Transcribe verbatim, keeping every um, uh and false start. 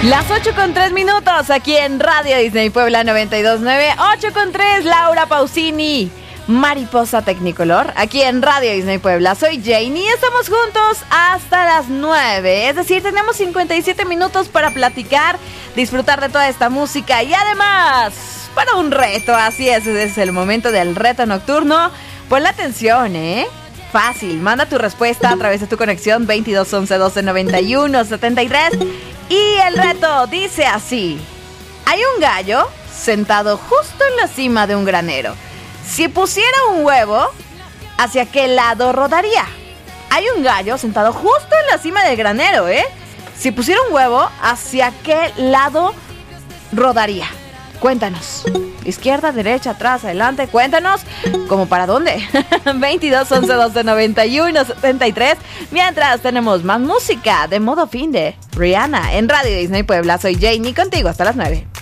Las ocho con tres minutos aquí en Radio Disney Puebla noventa y dos punto nueve. ocho con tres, Laura Pausini, Mariposa Tecnicolor, aquí en Radio Disney Puebla. Soy Jane y estamos juntos hasta las nueve. Es decir, tenemos cincuenta y siete minutos para platicar, disfrutar de toda esta música y además para un reto. Así es, es el momento del reto nocturno. Pon la atención, ¿eh? Fácil, manda tu respuesta a través de tu conexión veintidós once doce noventa y uno setenta y tres. Y el reto dice así: hay un gallo sentado justo en la cima de un granero. Si pusiera un huevo, ¿hacia qué lado rodaría? Hay un gallo sentado justo en la cima del granero, ¿eh? Si pusiera un huevo, ¿hacia qué lado rodaría? Cuéntanos. Izquierda, derecha, atrás, adelante. Cuéntanos. ¿Cómo para dónde? veintidós once doce noventa y uno setenta y tres. Mientras tenemos más música de modo fin de Rihanna en Radio Disney Puebla. Soy Jane y contigo hasta las nueve.